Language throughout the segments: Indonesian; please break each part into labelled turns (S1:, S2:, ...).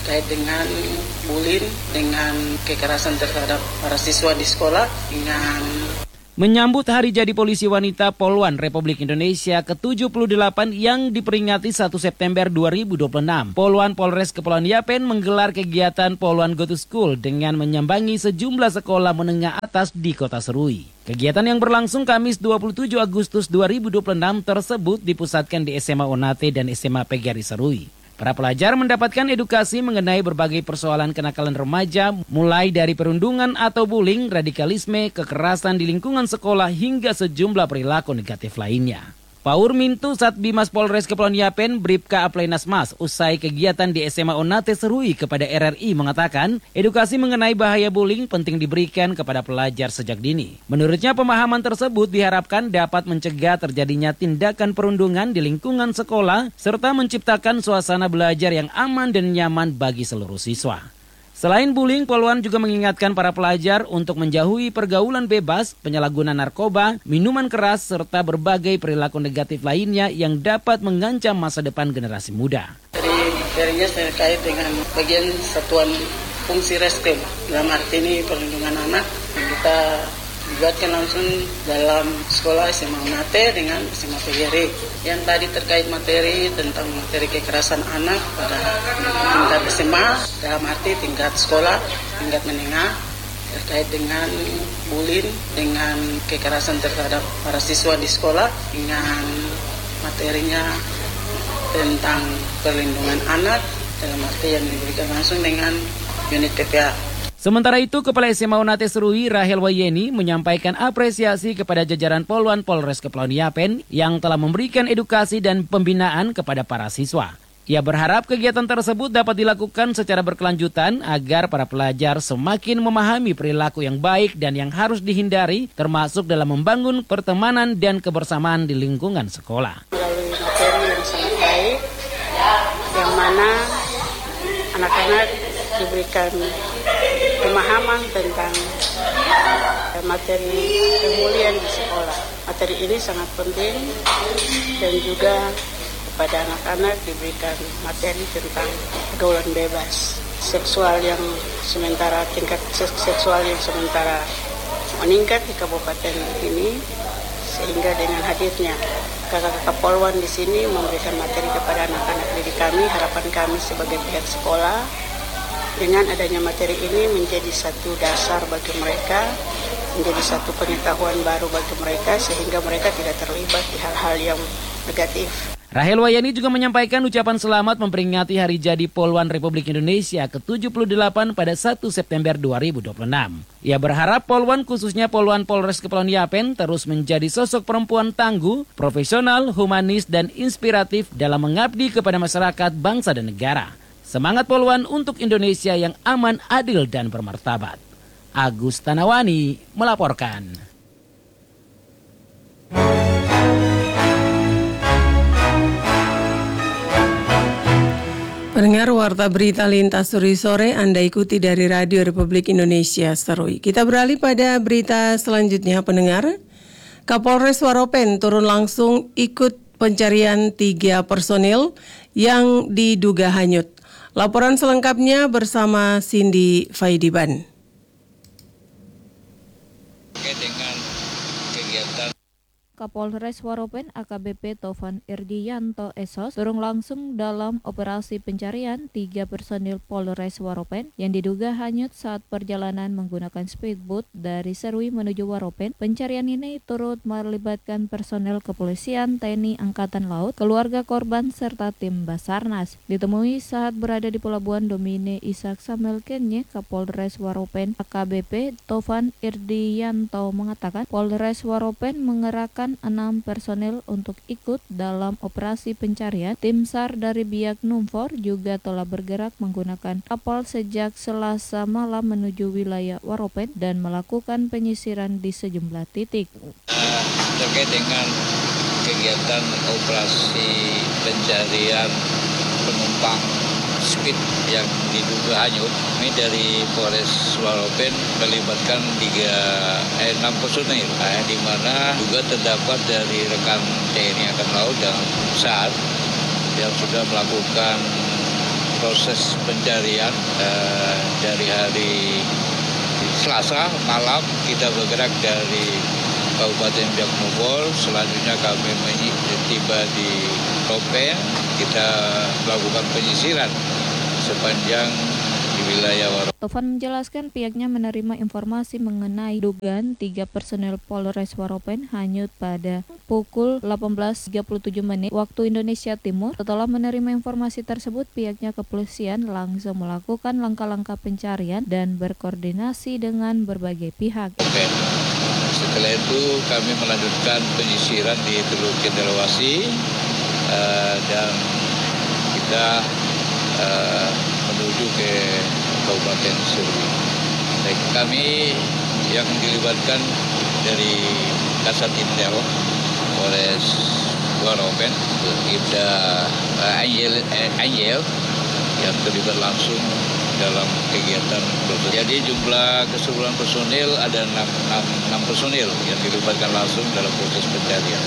S1: terkait dengan bullying, dengan kekerasan terhadap para siswa di sekolah, dengan
S2: menyambut Hari Jadi Polisi Wanita Poluan Republik Indonesia ke-78 yang diperingati 1 September 2026. Poluan Polres Kepulauan Yapen menggelar kegiatan Poluan Go to School dengan menyambangi sejumlah sekolah menengah atas di Kota Serui. Kegiatan yang berlangsung Kamis 27 Agustus 2026 tersebut dipusatkan di SMA Onate dan SMA PGRI Serui. Para pelajar mendapatkan edukasi mengenai berbagai persoalan kenakalan remaja, mulai dari perundungan atau bullying, radikalisme, kekerasan di lingkungan sekolah, hingga sejumlah perilaku negatif lainnya. Paur Mintu Satbimas Polres Kepulauan Yapen, Bribka Aplenas Mas, usai kegiatan di SMA Onate Serui kepada RRI mengatakan, edukasi mengenai bahaya bullying penting diberikan kepada pelajar sejak dini. Menurutnya, pemahaman tersebut diharapkan dapat mencegah terjadinya tindakan perundungan di lingkungan sekolah, serta menciptakan suasana belajar yang aman dan nyaman bagi seluruh siswa. Selain bullying, Poluan juga mengingatkan para pelajar untuk menjauhi pergaulan bebas, penyalahgunaan narkoba, minuman keras, serta berbagai perilaku negatif lainnya yang dapat mengancam masa depan generasi muda.
S1: Materinya terkait dengan bagian satuan fungsi Reskrim. Dalam arti ini perlindungan anak, kita dibuatkan langsung dalam sekolah SMA Onate dengan SMA PGRI. Yang tadi terkait materi tentang materi kekerasan anak pada tingkat SMA, dalam arti tingkat sekolah, tingkat menengah, terkait dengan bullying, dengan kekerasan terhadap para siswa di sekolah, dengan materinya tentang perlindungan anak, dalam arti yang diberikan langsung dengan unit PPA.
S2: Sementara itu, Kepala SMA Onate Serui Rahel Wayeni menyampaikan apresiasi kepada jajaran Poluan Polres Kepulauan Yapen yang telah memberikan edukasi dan pembinaan kepada para siswa. Ia berharap kegiatan tersebut dapat dilakukan secara berkelanjutan agar para pelajar semakin memahami perilaku yang baik dan yang harus dihindari, termasuk dalam membangun pertemanan dan kebersamaan di lingkungan sekolah.
S3: Melalui materi yang sangat baik, yang mana anak-anak diberikan pemahaman tentang materi kemuliaan di sekolah. Materi ini sangat penting dan juga kepada anak-anak diberikan materi tentang pergaulan bebas, seksual yang sementara, tingkat seksual yang sementara meningkat di kabupaten ini, sehingga dengan hadirnya kakak-kakak Poluan di sini memberikan materi kepada anak-anak didik kami. Harapan kami sebagai pihak sekolah, dengan adanya materi ini menjadi satu dasar bagi mereka, menjadi satu pengetahuan baru bagi mereka, sehingga mereka tidak terlibat di hal-hal yang negatif.
S2: Rahel Wayeni juga menyampaikan ucapan selamat memperingati Hari Jadi Poluan Republik Indonesia ke-78 pada 1 September 2026. Ia berharap Poluan, khususnya Poluan Polres Kepulauan Yapen, terus menjadi sosok perempuan tangguh, profesional, humanis, dan inspiratif dalam mengabdi kepada masyarakat, bangsa, dan negara. Semangat Poluan untuk Indonesia yang aman, adil, dan bermartabat. Agus Tanawani melaporkan.
S4: Pendengar Warta Berita Lintas Sore Anda ikuti dari Radio Republik Indonesia Serui. Kita beralih pada berita selanjutnya, pendengar. Kapolres Waropen turun langsung ikut pencarian 3 personil yang diduga hanyut. Laporan selengkapnya bersama Cindy Faidiban.
S5: Dengan kegiatan
S6: Kapolres Waropen AKBP Tovan Irdiyanto Esos turun langsung dalam operasi pencarian 3 personil Polres Waropen yang diduga hanyut saat perjalanan menggunakan speedboat dari Serui menuju Waropen. Pencarian ini turut melibatkan personel kepolisian, TNI Angkatan Laut, keluarga korban, serta tim Basarnas. Ditemui saat berada di Pelabuhan Domine Ishak Samuel Kenye, Kapolres Waropen AKBP Tovan Irdiyanto mengatakan Polres Waropen mengerahkan 6 personel untuk ikut dalam operasi pencarian. Tim SAR dari Biak Numfor juga telah bergerak menggunakan kapal sejak Selasa malam menuju wilayah Waropen dan melakukan penyisiran di sejumlah titik.
S5: Terkait dengan kegiatan operasi pencarian penumpang speed yang diduga hanyut, ini dari Polres Waropen melibatkan 6 personil, di mana juga terdapat dari rekan TNI Angkatan Laut dan SAR yang sudah melakukan proses pencarian dari hari Selasa malam kita bergerak dari Kabupaten Biak Numfor, selanjutnya kami tiba di Waropen, kita melakukan penyisiran sepanjang di wilayah Waropen.
S6: Tovan menjelaskan pihaknya menerima informasi mengenai dugaan 3 personel Polres Waropen hanyut pada pukul 18.37 waktu Indonesia Timur. Setelah menerima informasi tersebut, pihaknya kepolisian langsung melakukan langkah-langkah pencarian dan berkoordinasi dengan berbagai pihak.
S5: Oke. Setelah itu kami melanjutkan penyisiran di Teluk Cendrawasih dan kita menuju ke Kabupaten Serui. Kami yang dilibatkan dari Kasat Intel Polres Waropen, Ibda Angel yang terlibat langsung dalam kegiatan. Jadi jumlah keseluruhan personil ada 6 personil yang dilibatkan langsung dalam proses pencarian.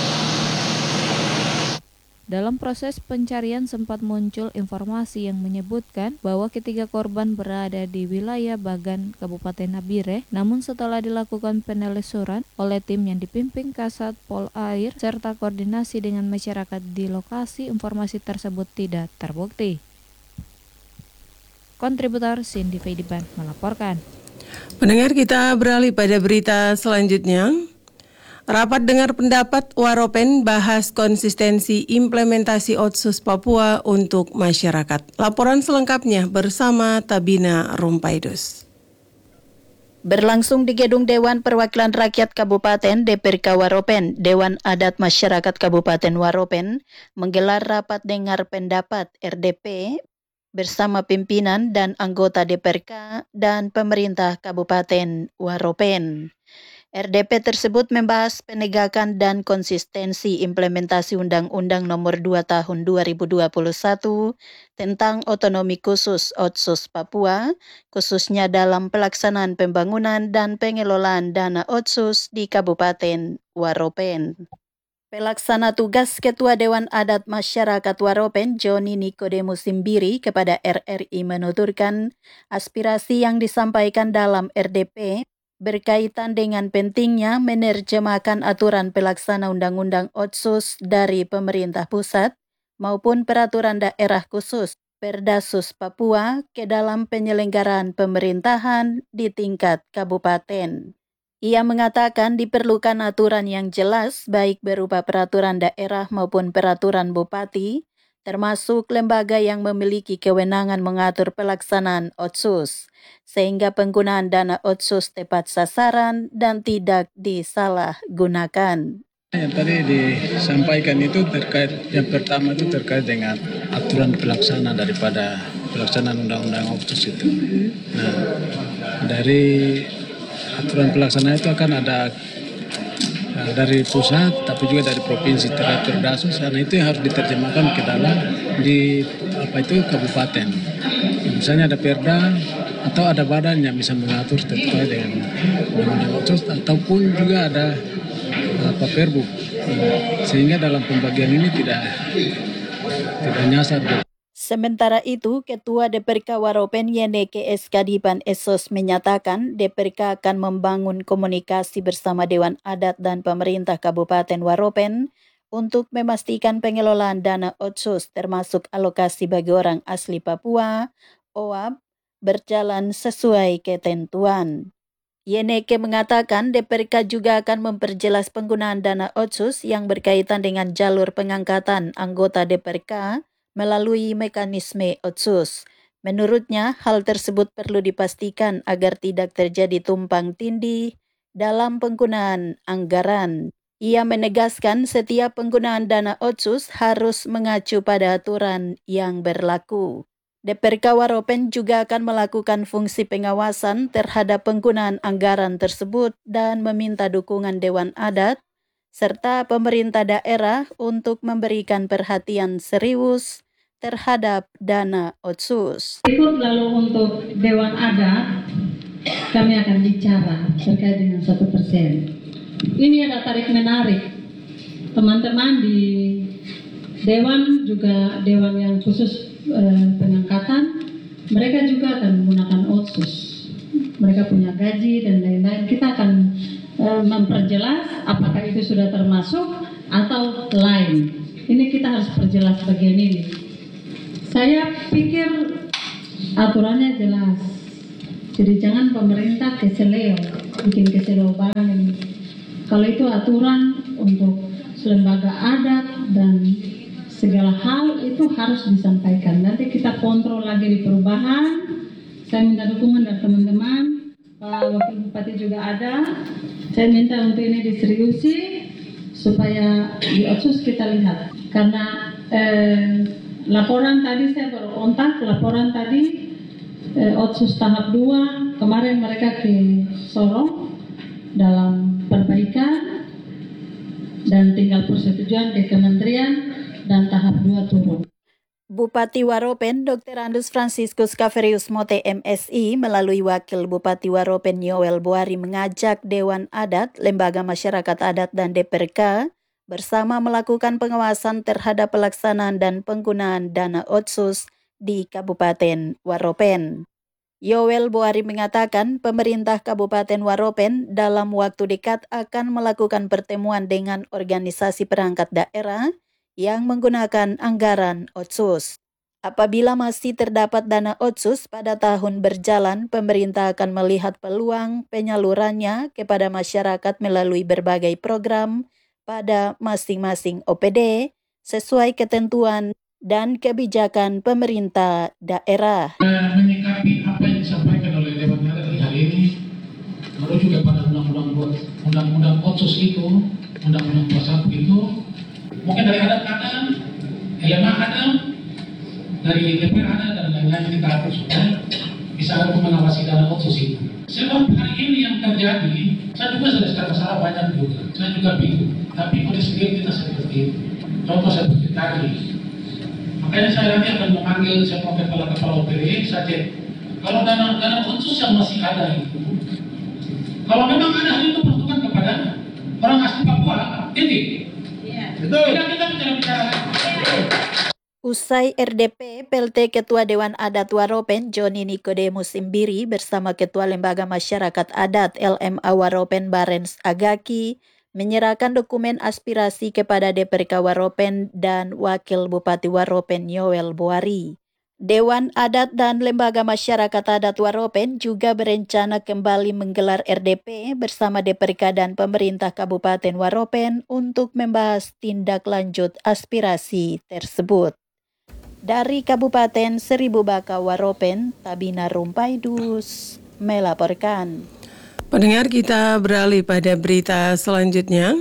S6: Dalam proses pencarian sempat muncul informasi yang menyebutkan bahwa ketiga korban berada di wilayah Bagan, Kabupaten Nabire. Namun setelah dilakukan penelusuran oleh tim yang dipimpin Kasat Polair serta koordinasi dengan masyarakat di lokasi, informasi tersebut tidak terbukti. Kontributor Cindy Feidiban melaporkan.
S4: Pendengar, kita beralih pada berita selanjutnya. Rapat dengar pendapat Waropen bahas konsistensi implementasi Otsus Papua untuk masyarakat. Laporan selengkapnya bersama Tabina Rumpaidus.
S7: Berlangsung di Gedung Dewan Perwakilan Rakyat Kabupaten DPRK Waropen, Dewan Adat Masyarakat Kabupaten Waropen menggelar rapat dengar pendapat RDP bersama pimpinan dan anggota DPRK dan pemerintah Kabupaten Waropen. RDP tersebut membahas penegakan dan konsistensi implementasi Undang-Undang Nomor 2 Tahun 2021 tentang otonomi khusus Otsus Papua, khususnya dalam pelaksanaan pembangunan dan pengelolaan dana Otsus di Kabupaten Waropen. Pelaksana tugas Ketua Dewan Adat Masyarakat Waropen, Joni Nikodemus Simbiri, kepada RRI menuturkan aspirasi yang disampaikan dalam RDP berkaitan dengan pentingnya menerjemahkan aturan pelaksana Undang-Undang Otsus dari pemerintah pusat maupun peraturan daerah khusus Perdasus Papua ke dalam penyelenggaraan pemerintahan di tingkat kabupaten. Ia mengatakan diperlukan aturan yang jelas baik berupa peraturan daerah maupun peraturan bupati, termasuk lembaga yang memiliki kewenangan mengatur pelaksanaan Otsus, sehingga penggunaan dana Otsus tepat sasaran dan tidak disalahgunakan.
S8: Yang tadi disampaikan itu terkait, yang pertama itu terkait dengan aturan pelaksana daripada pelaksanaan Undang-Undang Otsus itu. Nah, dari aturan pelaksana itu akan ada dari pusat, tapi juga dari provinsi terkait Perdasus, karena itu yang harus diterjemahkan ke dalam di kabupaten. Misalnya ada Perda atau ada badan yang bisa mengatur terkait dengan Undang-Undang Otsus, ataupun juga ada Perbuk, sehingga dalam pembagian ini tidak nyasar.
S7: Sementara itu, Ketua DPRK Waropen Yeneke Eskadipan Esos menyatakan DPRK akan membangun komunikasi bersama Dewan Adat dan pemerintah Kabupaten Waropen untuk memastikan pengelolaan dana Otsus termasuk alokasi bagi orang asli Papua, OAP, berjalan sesuai ketentuan. Yeneke mengatakan DPRK juga akan memperjelas penggunaan dana Otsus yang berkaitan dengan jalur pengangkatan anggota DPRK melalui mekanisme Otsus. Menurutnya, hal tersebut perlu dipastikan agar tidak terjadi tumpang tindih dalam penggunaan anggaran. Ia menegaskan setiap penggunaan dana Otsus harus mengacu pada aturan yang berlaku. DPRK Waropen juga akan melakukan fungsi pengawasan terhadap penggunaan anggaran tersebut dan meminta dukungan Dewan Adat serta pemerintah daerah untuk memberikan perhatian serius terhadap dana Otsus.
S9: Berikut lalu untuk Dewan Adat, kami akan bicara terkait dengan 1%. Ini ada tarik menarik. Teman-teman di Dewan juga Dewan yang khusus pengangkatan mereka juga akan menggunakan otsus. Mereka punya gaji dan lain-lain. Kita akan memperjelas apakah itu sudah termasuk atau lain. Ini kita harus perjelas bagian ini. Saya pikir aturannya jelas. Jadi jangan pemerintah keseleo, bikin keseleo barang ini. Kalau itu aturan untuk lembaga adat dan segala hal itu harus disampaikan. Nanti kita kontrol lagi di perubahan. Saya minta dukungan dari teman-teman. Pak Wakil Bupati juga ada. Saya minta untuk ini diseriusi supaya di otsus kita lihat. Karena laporan tadi saya baru ontak, laporan tadi otsus tahap 2 kemarin mereka ke Sorong dalam perbaikan dan tinggal persetujuan ke kementerian dan tahap 2 turun.
S7: Bupati Waropen Dr. Andus Franciscus Kaverius Mote MSI melalui Wakil Bupati Waropen Yoel Boari mengajak Dewan Adat, Lembaga Masyarakat Adat dan DPRK bersama melakukan pengawasan terhadap pelaksanaan dan penggunaan dana otsus di Kabupaten Waropen. Yoel Boari mengatakan pemerintah Kabupaten Waropen dalam waktu dekat akan melakukan pertemuan dengan organisasi perangkat daerah yang menggunakan anggaran otsus. Apabila masih terdapat dana otsus pada tahun berjalan, pemerintah akan melihat peluang penyalurannya kepada masyarakat melalui berbagai program pada masing-masing OPD sesuai ketentuan dan kebijakan pemerintah daerah.
S10: Menyikapi apa yang disampaikan oleh Dewan Adat hari ini, lalu juga pada undang-undang otsus itu, undang-undang 21 itu, mungkin dari adat ada, LMA ada, dari DPR ada, dan lain-lain kita atur supaya bisa mengawasi dana otsus itu. Sebab hari ini yang terjadi, saya juga sudah secara salah banyak juga, saya juga bingung. Tapi pada sendiri kita seperti itu. Contoh seperti tadi. Makanya saya nanti akan memanggil semua kepala OPD, saya cek. Kalau dana otsus yang masih ada itu, kalau memang ada itu peruntukan kepada orang asli Papua, titik.
S7: Usai RDP, PLT Ketua Dewan Adat Waropen Joni Nikodemus Imbiri bersama Ketua Lembaga Masyarakat Adat LMA Waropen Barens Agaki menyerahkan dokumen aspirasi kepada DPRK Waropen dan Wakil Bupati Waropen Yoel Boari. Dewan Adat dan Lembaga Masyarakat Adat Waropen juga berencana kembali menggelar RDP bersama DPRK dan pemerintah Kabupaten Waropen untuk membahas tindak lanjut aspirasi tersebut. Dari Kabupaten Seribu Baka Waropen, Tabina Rumpaidus melaporkan.
S4: Pendengar, kita beralih pada berita selanjutnya.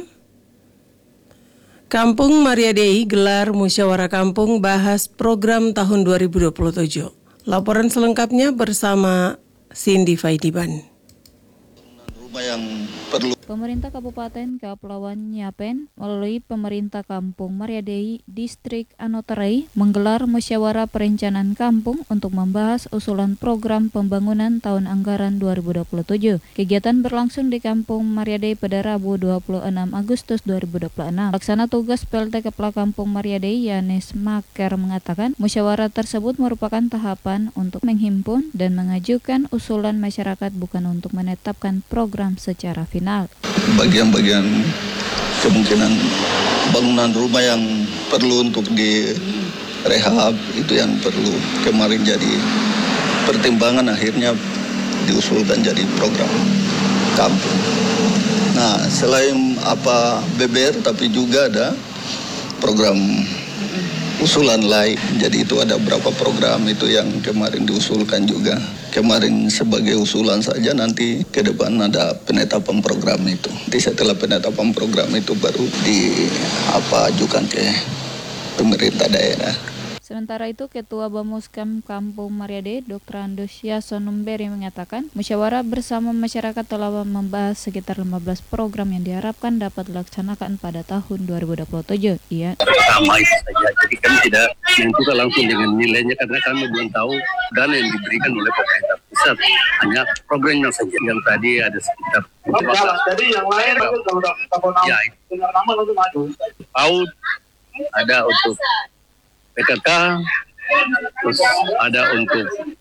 S4: Kampung Maria Dei gelar musyawarah kampung bahas program tahun 2027. Laporan selengkapnya bersama Cindy Faidiban.
S11: Rumah yang perlu.
S6: Pemerintah Kabupaten Kepulauan Yapen melalui Pemerintah Kampung Maria Dei Distrik Anoterei menggelar musyawarah perencanaan kampung untuk membahas usulan program pembangunan tahun anggaran 2027. Kegiatan berlangsung di Kampung Maria Dei pada Rabu 26 Agustus 2026. Laksana tugas PLT Kepala Kampung Maria Dei Yanes Maker mengatakan musyawarah tersebut merupakan tahapan untuk menghimpun dan mengajukan usulan masyarakat bukan untuk menetapkan program secara final.
S11: Bagian-bagian kemungkinan bangunan rumah yang perlu untuk direhab itu yang perlu kemarin jadi pertimbangan, akhirnya diusulkan jadi program kampung. Nah, selain BBR tapi juga ada program usulan lain. Jadi itu ada berapa program itu yang kemarin diusulkan juga. Kemarin sebagai usulan saja, nanti ke depan ada penetapan program itu. Nanti setelah penetapan program itu baru ajukan ke pemerintah daerah.
S6: Sementara itu, Ketua Bamuskam Kampung Maria Dei, Dr. Andus Yasonumberi mengatakan, musyawarah bersama masyarakat telah membahas sekitar 15 program yang diharapkan dapat dilaksanakan pada tahun 2027.
S12: Pertama itu saja, jadi kami tidak menentukan langsung dengan nilainya karena kami belum tahu dana yang diberikan oleh pemerintah pusat. Hanya programnya saja. Yang tadi ada sekitar
S10: jadi yang lain
S12: ya, PAUD, ada untuk PKK, terus ada untuk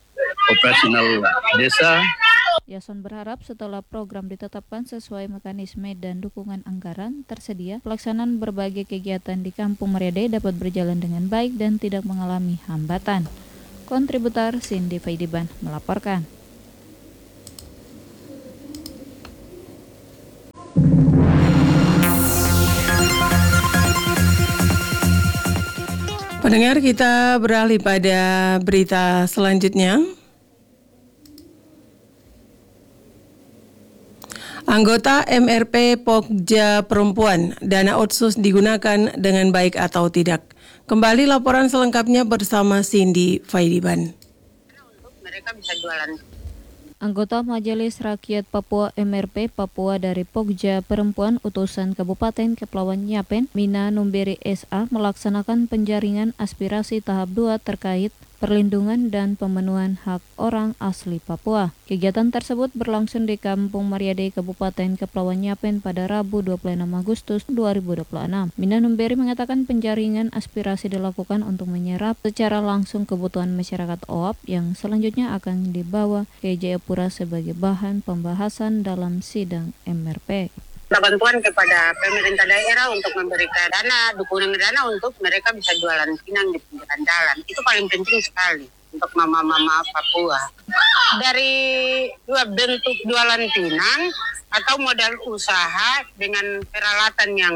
S12: operasional desa.
S6: Yason berharap setelah program ditetapkan sesuai mekanisme dan dukungan anggaran tersedia, pelaksanaan berbagai kegiatan di Kampung Mariade dapat berjalan dengan baik dan tidak mengalami hambatan. Kontributor Cindy Faidiban melaporkan.
S4: Pendengar, kita beralih pada berita selanjutnya. Anggota MRP Pokja Perempuan, dana otsus digunakan dengan baik atau tidak? Kembali laporan selengkapnya bersama Cindy Faidiban.
S3: Mereka bisa jualan.
S6: Anggota Majelis Rakyat Papua MRP Papua dari Pokja Perempuan Utusan Kabupaten Kepulauan Yapen, Mina Numberi SA, melaksanakan penjaringan aspirasi tahap 2 terkait perlindungan dan pemenuhan hak orang asli Papua. Kegiatan tersebut berlangsung di Kampung Mariade, Kabupaten Kepulauan Yapen pada Rabu 26 Agustus 2026. Mina Numberi mengatakan penjaringan aspirasi dilakukan untuk menyerap secara langsung kebutuhan masyarakat OAP yang selanjutnya akan dibawa ke Jayapura sebagai bahan pembahasan dalam sidang MRP.
S3: Bantuan kepada pemerintah daerah untuk memberikan dana, dukungan dana untuk mereka bisa jualan pinang di pinggiran jalan. Itu paling penting sekali untuk mama-mama Papua. Dari dua bentuk jualan pinang atau modal usaha dengan peralatan yang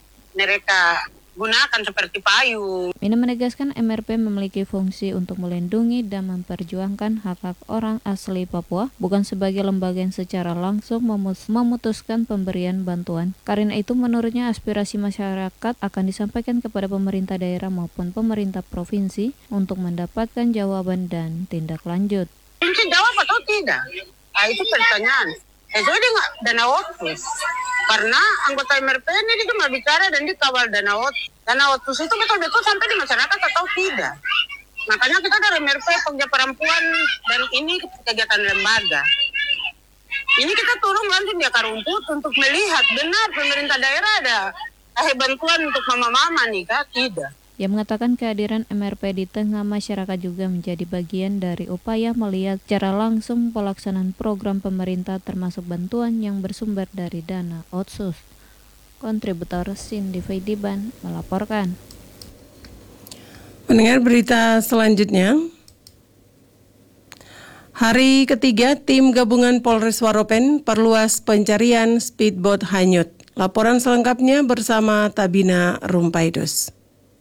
S3: mereka gunakan seperti payung.
S6: Mina menegaskan MRP memiliki fungsi untuk melindungi dan memperjuangkan hak-hak orang asli Papua, bukan sebagai lembaga yang secara langsung memutuskan pemberian bantuan. Karena itu menurutnya aspirasi masyarakat akan disampaikan kepada pemerintah daerah maupun pemerintah provinsi untuk mendapatkan jawaban dan tindak lanjut.
S3: Kunci jawab atau tidak? Itu pertanyaan. Itu dia dana otsus. Karena anggota MRP ini cuma bicara dan dikawal dana otsus. Dana otsus itu betul-betul sampai di masyarakat atau tidak. Makanya kita dari MRP Pokja Perempuan dan ini kegiatan lembaga. Ini kita turun langsung di akar rumput untuk melihat benar pemerintah daerah ada bantuan untuk mama-mama nih kah? Tidak.
S6: Ia mengatakan kehadiran MRP di tengah masyarakat juga menjadi bagian dari upaya melihat secara langsung pelaksanaan program pemerintah termasuk bantuan yang bersumber dari dana otsus. Kontributor Cindy Faidiban melaporkan.
S4: Mendengar berita selanjutnya. Hari ketiga, tim gabungan Polres Waropen perluas pencarian speedboat hanyut. Laporan selengkapnya bersama Tabina Rumpaidos.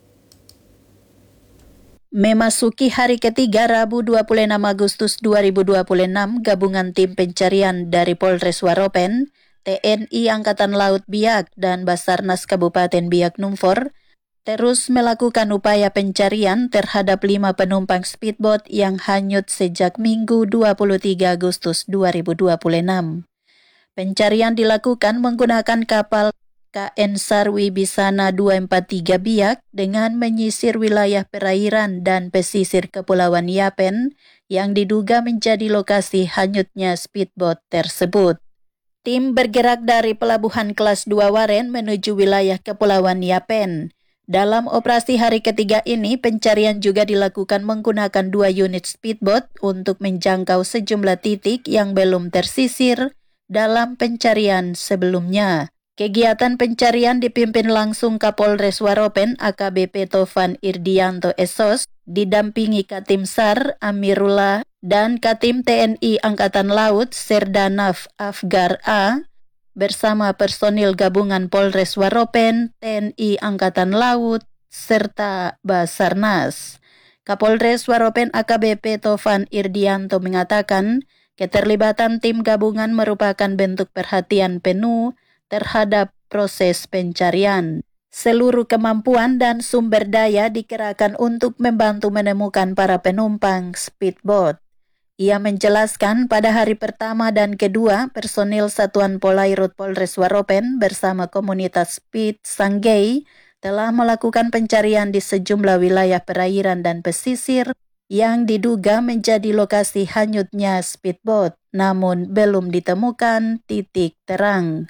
S7: Memasuki hari ketiga Rabu 26 Agustus 2026, gabungan tim pencarian dari Polres Waropen, TNI Angkatan Laut Biak, dan Basarnas Kabupaten Biak Numfor terus melakukan upaya pencarian terhadap 5 penumpang speedboat yang hanyut sejak Minggu 23 Agustus 2026. Pencarian dilakukan menggunakan kapal KN Sarwi Bisana 243 Biak dengan menyisir wilayah perairan dan pesisir Kepulauan Yapen yang diduga menjadi lokasi hanyutnya speedboat tersebut. Tim bergerak dari Pelabuhan Kelas 2 Waren menuju wilayah Kepulauan Yapen. Dalam operasi hari ketiga ini, pencarian juga dilakukan menggunakan 2 unit speedboat untuk menjangkau sejumlah titik yang belum tersisir dalam pencarian sebelumnya. Kegiatan pencarian dipimpin langsung Kapolres Waropen AKBP Tovan Irdianto SOS, didampingi Katim SAR Amirullah dan Katim TNI Angkatan Laut Serdanaf Afgar A bersama personil gabungan Polres Waropen, TNI Angkatan Laut, serta Basarnas. Kapolres Waropen AKBP Tovan Irdianto mengatakan keterlibatan tim gabungan merupakan bentuk perhatian penuh terhadap proses pencarian. Seluruh kemampuan dan sumber daya dikerahkan untuk membantu menemukan para penumpang speedboat. Ia menjelaskan pada hari pertama dan kedua, personil Satuan Polairut Polres Waropen bersama komunitas Speed Sanggei telah melakukan pencarian di sejumlah wilayah perairan dan pesisir yang diduga menjadi lokasi hanyutnya speedboat, namun belum ditemukan titik terang.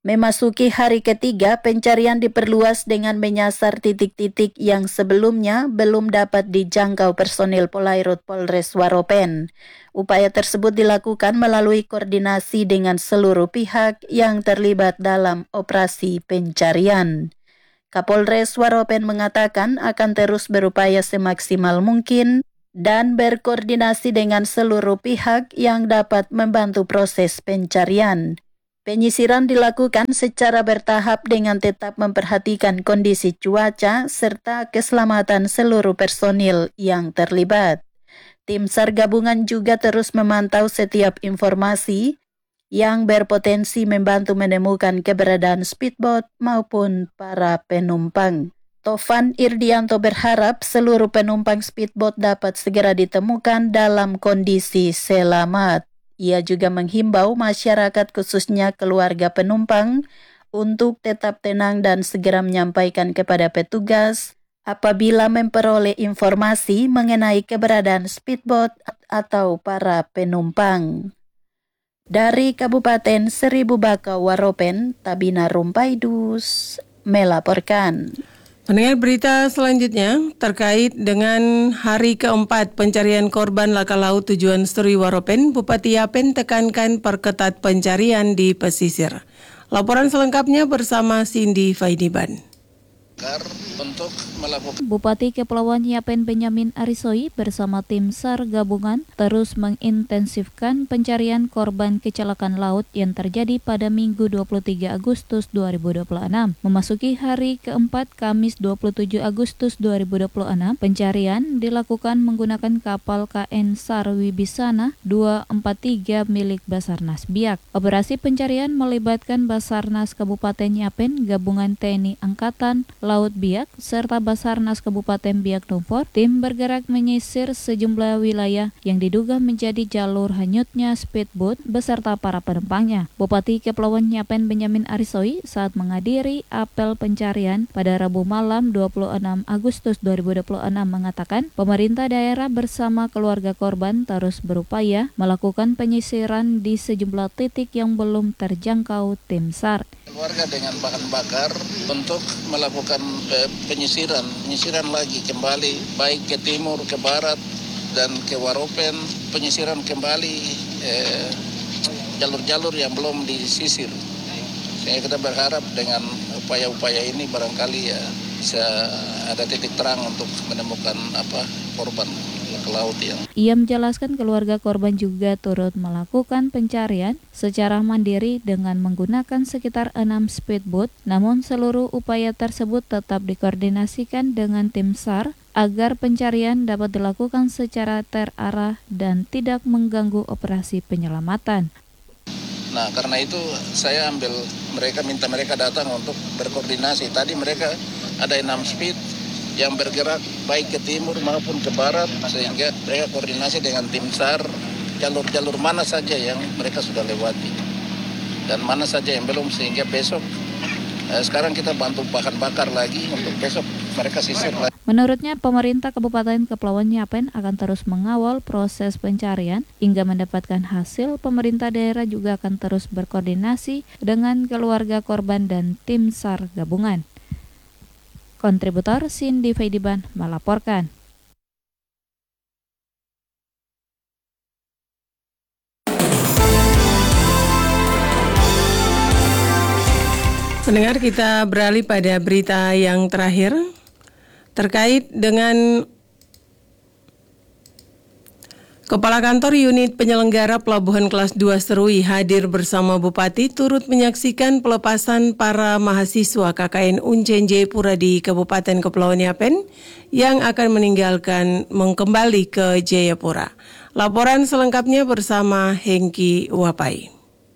S7: Memasuki hari ketiga, pencarian diperluas dengan menyasar titik-titik yang sebelumnya belum dapat dijangkau personil Polairut Polres Waropen. Upaya tersebut dilakukan melalui koordinasi dengan seluruh pihak yang terlibat dalam operasi pencarian. Kapolres Waropen mengatakan akan terus berupaya semaksimal mungkin dan berkoordinasi dengan seluruh pihak yang dapat membantu proses pencarian. Penyisiran dilakukan secara bertahap dengan tetap memperhatikan kondisi cuaca serta keselamatan seluruh personil yang terlibat. Tim SAR gabungan juga terus memantau setiap informasi yang berpotensi membantu menemukan keberadaan speedboat maupun para penumpang. Tovan Irdianto berharap seluruh penumpang speedboat dapat segera ditemukan dalam kondisi selamat. Ia juga menghimbau masyarakat khususnya keluarga penumpang untuk tetap tenang dan segera menyampaikan kepada petugas apabila memperoleh informasi mengenai keberadaan speedboat atau para penumpang. Dari Kabupaten Seribu Bakau Waropen, Tabina Rumpaidus melaporkan.
S4: Mendengar berita selanjutnya terkait dengan hari keempat pencarian korban laka laut tujuan Serui Waropen, Bupati Yapen tekankan perketat pencarian di pesisir. Laporan selengkapnya bersama Cindy Faidiban.
S5: Untuk melakukan
S6: Bupati Kepulauan Yapen Benyamin Arisoi bersama tim SAR gabungan terus mengintensifkan pencarian korban kecelakaan laut yang terjadi pada Minggu 23 Agustus 2026. Memasuki hari keempat Kamis 27 Agustus 2026, pencarian dilakukan menggunakan kapal KN SAR Wibisana 243 milik Basarnas Biak. Operasi pencarian melibatkan Basarnas Kabupaten Yapen, Gabungan TNI Angkatan Laut Biak, serta Basarnas Kabupaten Biak Numfor. Tim bergerak menyisir sejumlah wilayah yang diduga menjadi jalur hanyutnya speedboat beserta para penumpangnya. Bupati Kepulauan Yapen Benyamin Arisoi saat menghadiri apel pencarian pada Rabu malam 26 Agustus 2026 mengatakan pemerintah daerah bersama keluarga korban terus berupaya melakukan penyisiran di sejumlah titik yang belum terjangkau tim SAR.
S5: Keluarga dengan bahan bakar untuk melakukan penyisiran lagi kembali baik ke timur, ke barat dan ke Waropen, penyisiran kembali jalur-jalur yang belum disisir. Sehingga kita berharap dengan upaya-upaya ini barangkali ya bisa ada titik terang untuk menemukan korban ke laut yang.
S6: Ia menjelaskan keluarga korban juga turut melakukan pencarian secara mandiri dengan menggunakan sekitar 6 speedboat, namun seluruh upaya tersebut tetap dikoordinasikan dengan tim SAR agar pencarian dapat dilakukan secara terarah dan tidak mengganggu operasi penyelamatan.
S5: Nah, karena itu saya minta mereka datang untuk berkoordinasi. Tadi mereka ada 6 speed yang bergerak baik ke timur maupun ke barat, sehingga mereka koordinasi dengan tim SAR jalur-jalur mana saja yang mereka sudah lewati dan mana saja yang belum, sehingga besok sekarang kita bantu bahan bakar lagi untuk besok mereka sisir lagi.
S6: Menurutnya, pemerintah Kabupaten Kepulauan Yapen akan terus mengawal proses pencarian hingga mendapatkan hasil. Pemerintah daerah juga akan terus berkoordinasi dengan keluarga korban dan tim SAR gabungan. Kontributor Cindy Faidiban melaporkan.
S4: Pendengar, kita beralih pada berita yang terakhir terkait dengan Kepala Kantor Unit Penyelenggara Pelabuhan Kelas 2 Serui hadir bersama Bupati turut menyaksikan pelepasan para mahasiswa KKN Uncen Jayapura di Kabupaten Kepulauan Yapen yang akan kembali ke Jayapura. Laporan selengkapnya bersama Hengki Wapai.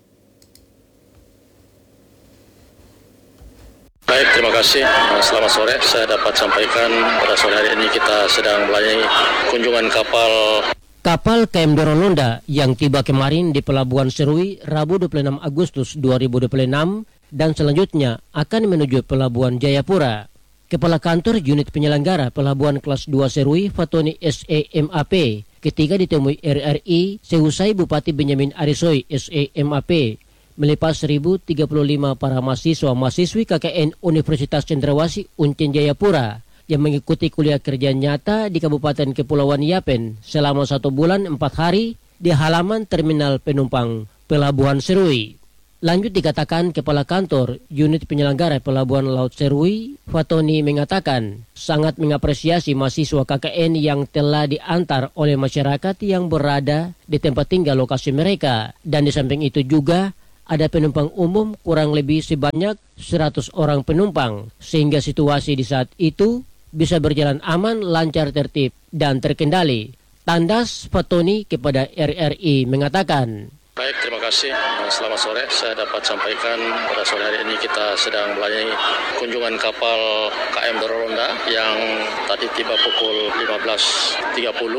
S13: Baik, terima kasih. Selamat sore. Saya dapat sampaikan pada sore hari ini kita sedang melayani kunjungan Kapal KM Dorolonda yang tiba kemarin di Pelabuhan Serui Rabu 26 Agustus 2026 dan selanjutnya akan menuju Pelabuhan Jayapura. Kepala Kantor Unit Penyelenggara Pelabuhan Kelas 2 Serui Fatoni SEMAP ketika ditemui RRI seusai Bupati Benyamin Arisoi SEMAP melepas 1.035 para mahasiswa-mahasiswi KKN Universitas Cendrawasih Uncen Jayapura yang mengikuti kuliah kerja nyata di Kabupaten Kepulauan Yapen selama 1 bulan 4 hari di halaman Terminal Penumpang Pelabuhan Serui. Lanjut dikatakan Kepala Kantor Unit Penyelenggara Pelabuhan Laut Serui, Fatoni, mengatakan sangat mengapresiasi mahasiswa KKN yang telah diantar oleh masyarakat yang berada di tempat tinggal lokasi mereka. Dan di samping itu juga ada penumpang umum kurang lebih sebanyak 100 orang penumpang, sehingga situasi di saat itu bisa berjalan aman, lancar, tertib, dan terkendali. Tandas Fatoni kepada RRI mengatakan,
S14: baik, terima kasih. Selamat sore. Saya dapat sampaikan pada sore hari ini kita sedang melayani kunjungan kapal KM Dorolonda yang tadi tiba pukul 15.30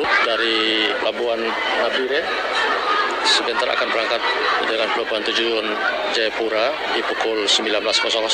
S14: dari Pelabuhan Nabire. Sebentar akan berangkat dengan pelabuhan tujuan Jayapura di pukul 19.00.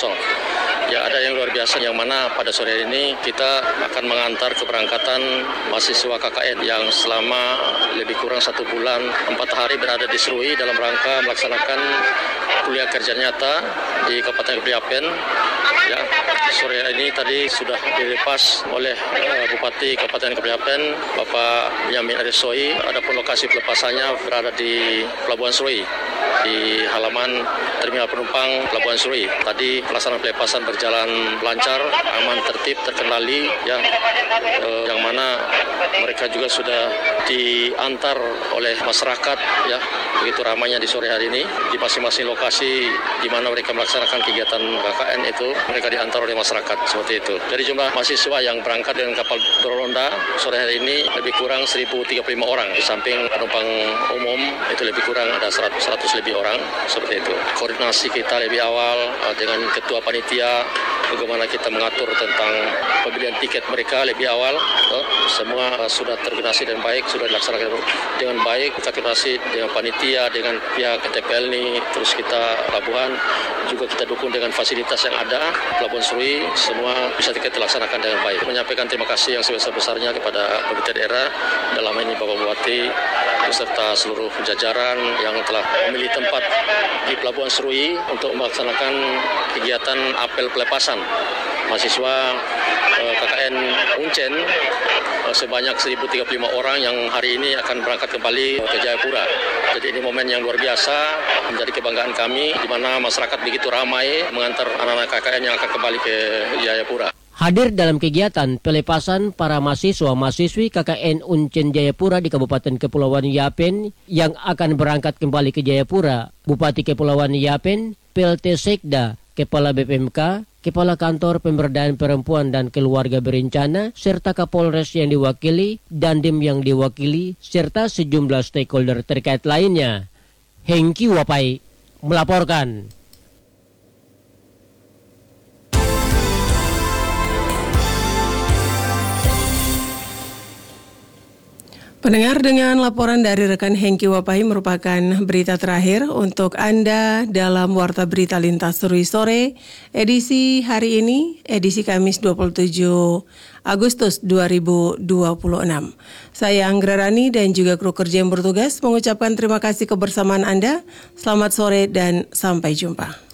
S14: Ya, ada yang luar biasa yang mana pada sore hari ini kita akan mengantar keberangkatan mahasiswa KKN yang selama lebih kurang 1 bulan 4 hari berada di Serui dalam rangka melaksanakan kuliah kerja nyata di Kabupaten Kepulauan Yapen. Ya, sore hari ini tadi sudah dilepas oleh Bupati Kabupaten Kepulauan Yapen, Bapak Yamin Arisoi. Adapun lokasi pelepasannya berada di Pelabuhan Serui, di halaman Terminal Penumpang Pelabuhan Serui. Tadi pelaksanaan pelepasan berjalan lancar, aman, tertib, terkendali, ya, yang mana mereka juga sudah diantar oleh masyarakat, ya, begitu ramainya di sore hari ini di masing-masing lokasi di mana mereka melaksanakan kegiatan KKN itu, mereka diantar oleh masyarakat seperti itu. Dari jumlah mahasiswa yang berangkat dengan kapal Dorolonda sore hari ini lebih kurang 1.035 orang, di samping penumpang umum itu lebih kurang ada 100 lebih orang seperti itu. Koordinasi kita lebih awal dengan ketua panitia, bagaimana kita mengatur tentang pembelian tiket mereka lebih awal, semua sudah terkoordinasi dengan baik, sudah dilaksanakan dengan baik. Kita koordinasi dengan panitia, dengan pihak TPLNI, terus kita pelabuhan juga kita dukung dengan fasilitas yang ada. Pelabuhan Serui semua bisa kita laksanakan dengan baik. Menyampaikan terima kasih yang sebesar-besarnya kepada pemerintah daerah, dalam ini Bapak Bupati beserta seluruh jajaran yang telah memilih tempat di Pelabuhan Serui untuk melaksanakan kegiatan apel pelepasan mahasiswa KKN Uncen sebanyak 1.035 orang yang hari ini akan berangkat kembali ke Jayapura. Jadi ini momen yang luar biasa, menjadi kebanggaan kami di mana masyarakat begitu ramai mengantar anak-anak KKN yang akan kembali ke Jayapura.
S13: Hadir dalam kegiatan pelepasan para mahasiswa-mahasiswi KKN Uncen Jayapura di Kabupaten Kepulauan Yapen yang akan berangkat kembali ke Jayapura, Bupati Kepulauan Yapen, PLT Sekda, Kepala BPMK, Kepala Kantor Pemberdayaan Perempuan dan Keluarga Berencana, serta Kapolres yang diwakili, Dandim yang diwakili, serta sejumlah stakeholder terkait lainnya. Hengki Wapai melaporkan.
S4: Pendengar, dengan laporan dari rekan Hengki Wapai merupakan berita terakhir untuk Anda dalam Warta Berita Lintas Serui Sore, edisi hari ini, edisi Kamis 27 Agustus 2026. Saya Anggra Rani dan juga kru kerja yang bertugas mengucapkan terima kasih kebersamaan Anda. Selamat sore dan sampai jumpa.